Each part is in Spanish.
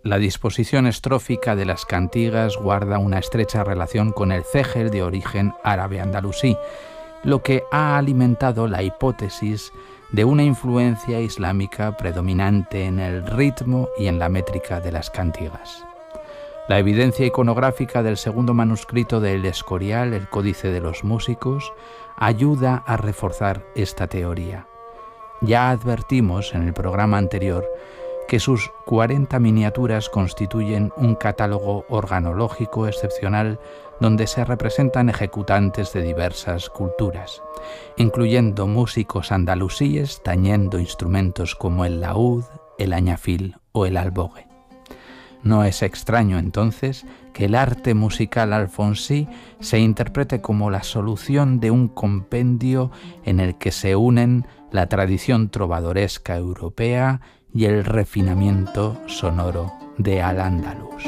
La disposición estrófica de las cantigas guarda una estrecha relación con el cejel de origen árabe-andalusí, lo que ha alimentado la hipótesis de una influencia islámica predominante en el ritmo y en la métrica de las cantigas. La evidencia iconográfica del segundo manuscrito de El Escorial, el Códice de los Músicos, ayuda a reforzar esta teoría. Ya advertimos en el programa anterior que sus 40 miniaturas constituyen un catálogo organológico excepcional donde se representan ejecutantes de diversas culturas, incluyendo músicos andalusíes tañendo instrumentos como el laúd, el añafil o el albogue. No es extraño entonces que el arte musical alfonsí se interprete como la solución de un compendio en el que se unen la tradición trovadoresca europea y el refinamiento sonoro de Al-Ándalus.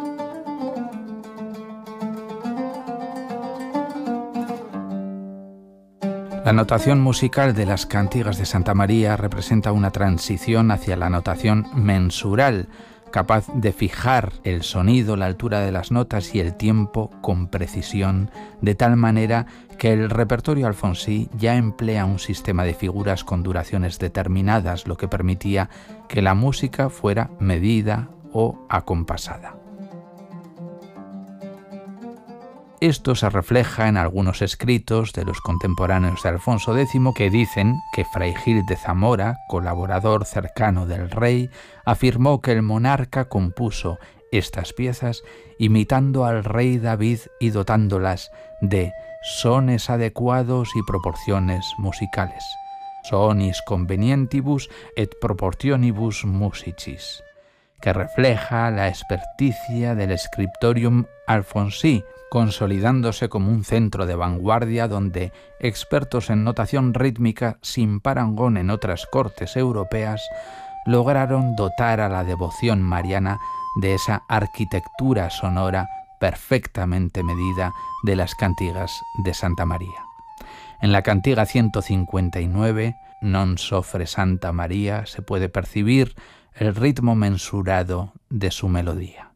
La notación musical de las cantigas de Santa María representa una transición hacia la notación mensural, capaz de fijar el sonido, la altura de las notas y el tiempo con precisión, de tal manera que el repertorio alfonsí ya emplea un sistema de figuras con duraciones determinadas, lo que permitía que la música fuera medida o acompasada. Esto se refleja en algunos escritos de los contemporáneos de Alfonso X que dicen que Fray Gil de Zamora, colaborador cercano del rey, afirmó que el monarca compuso estas piezas imitando al rey David y dotándolas de sones adecuados y proporciones musicales, sonis convenientibus et proportionibus musicis, que refleja la experticia del scriptorium alfonsí, consolidándose como un centro de vanguardia donde expertos en notación rítmica sin parangón en otras cortes europeas lograron dotar a la devoción mariana de esa arquitectura sonora perfectamente medida de las cantigas de Santa María. En la cantiga 159, Non sofre Santa María, se puede percibir el ritmo mensurado de su melodía.